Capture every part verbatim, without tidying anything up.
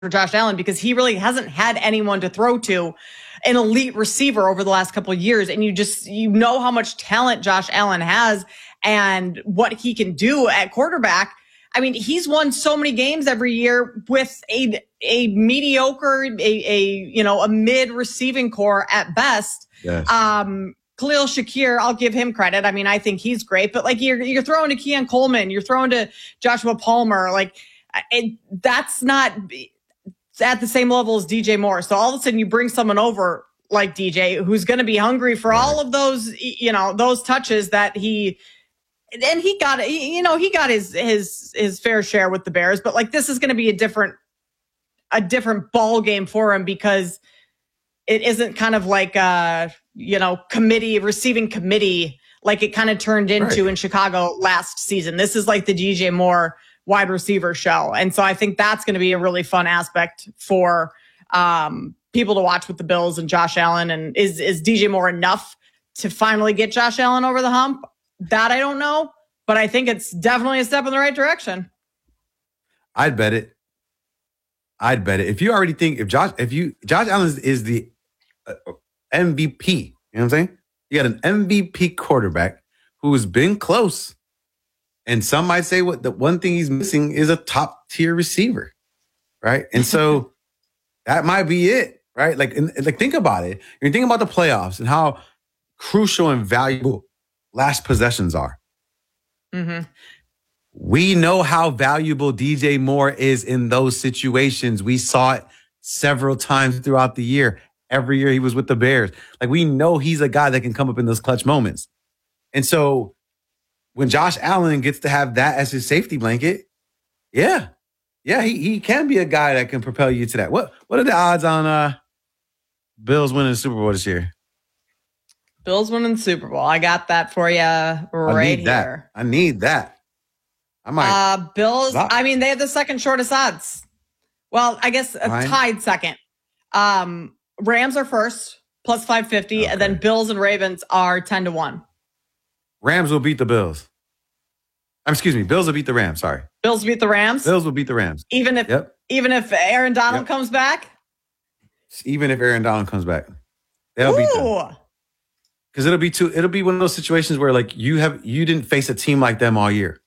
for Josh Allen because he really hasn't had anyone to throw to, an elite receiver over the last couple of years. And you just, you know how much talent Josh Allen has and what he can do at quarterback. I mean, he's won so many games every year with a a mediocre, a, a you know, a mid receiving core at best. Yes. Um, Khalil Shakir, I'll give him credit. I mean, I think he's great, but like you're you're throwing to Keon Coleman, you're throwing to Joshua Palmer, like it, that's not at the same level as D J Moore. So all of a sudden you bring someone over like D J who's going to be hungry for all of those, you know, those touches that he. And he got, you know, he got his his his fair share with the Bears, but like this is going to be a different a different ball game for him because it isn't kind of like a, you know, committee receiving committee like it kind of turned into right. in Chicago last season. This is like the D J Moore wide receiver show, and so I think that's going to be a really fun aspect for um, people to watch with the Bills and Josh Allen. And is is D J Moore enough to finally get Josh Allen over the hump? That I don't know, but I think it's definitely a step in the right direction. I'd bet it. I'd bet it. If you already think if Josh, if you Josh Allen is, is the uh, M V P, you know what I'm saying? You got an M V P quarterback who has been close, and some might say what the one thing he's missing is a top tier receiver, right? And so that might be it, right? Like, and, like think about it. You're thinking about the playoffs and how crucial and valuable last possessions are. Mm-hmm. We know how valuable D J Moore is in those situations. We saw it several times throughout the year. Every year he was with the Bears. Like we know he's a guy that can come up in those clutch moments. And so when Josh Allen gets to have that as his safety blanket, yeah, yeah, he, he can be a guy that can propel you to that. What what are the odds on uh, Bills winning the Super Bowl this year? Bills winning the Super Bowl. I got that for you right I need here. That. I need that. I might. Uh, Bills, I mean, they have the second shortest odds. Well, I guess a tied second. Um, Rams are first, plus five fifty, okay. And then Bills and Ravens are ten to one. Rams will beat the Bills. Um, excuse me, Bills will beat the Rams, sorry. Bills beat the Rams? Bills will beat the Rams. Even if yep. even if Aaron Donald yep. comes back? Even if Aaron Donald comes back. They'll Ooh. beat them. Because it'll be too, it'll be one of those situations where like you have you didn't face a team like them all year.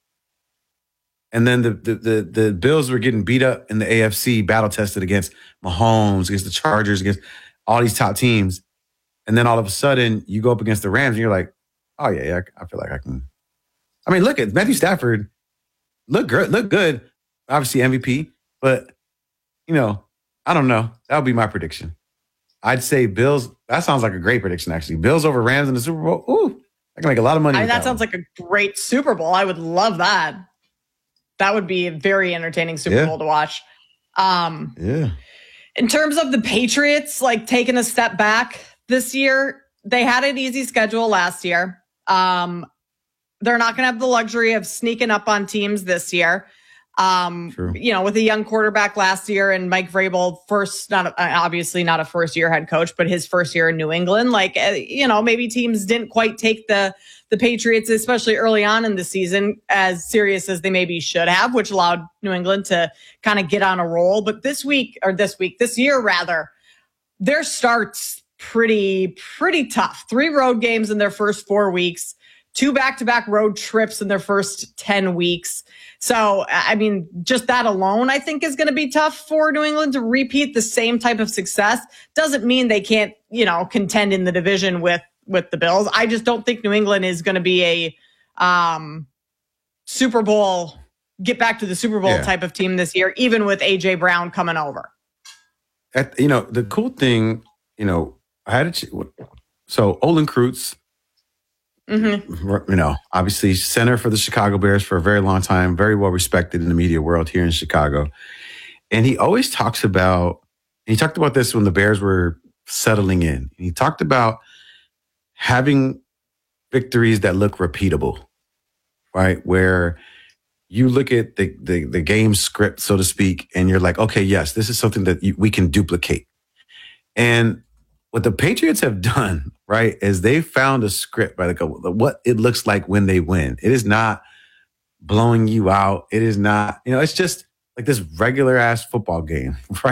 And then the the the, the Bills were getting beat up in the A F C, battle tested against Mahomes, against the Chargers, against all these top teams. And then all of a sudden you go up against the Rams and you're like, oh yeah, yeah, I feel like I can. I mean, look at Matthew Stafford. Look good, look good. Obviously M V P, but you know, I don't know. That would be my prediction. I'd say Bills. That sounds like a great prediction, actually. Bills over Rams in the Super Bowl. Ooh, I can make a lot of money. I mean, that, that sounds one. like a great Super Bowl. I would love that. That would be a very entertaining Super yeah. Bowl to watch. Um, yeah. In terms of the Patriots, like taking a step back this year, they had an easy schedule last year. Um, they're not going to have the luxury of sneaking up on teams this year. Um, True. You know, with a young quarterback last year and Mike Vrabel, first, not a, obviously not a first year head coach, but his first year in New England, like, uh, you know, maybe teams didn't quite take the, the Patriots, especially early on in the season, as serious as they maybe should have, which allowed New England to kind of get on a roll. But this week or this week, this year rather, their start's pretty, pretty tough. Three road games in their first four weeks. Two back-to-back road trips in their first ten weeks. So, I mean, just that alone, I think, is going to be tough for New England to repeat the same type of success. Doesn't mean they can't, you know, contend in the division with, with the Bills. I just don't think New England is going to be a um, Super Bowl, get back to the Super Bowl yeah. type of team this year, even with A J Brown coming over. At, you know, the cool thing, you know, I had a, so Olin Kreutz, Mm-hmm. you know, obviously center for the Chicago Bears for a very long time, very well respected in the media world here in Chicago. And he always talks about, he talked about this when the Bears were settling in. He talked about having victories that look repeatable, right? Where you look at the, the, the game script, so to speak, and you're like, okay, yes, this is something that you, we can duplicate. And what the Patriots have done, right, is they found a script by like a, what it looks like when they win. It is not blowing you out. It is not, you know, it's just like this regular ass football game, right?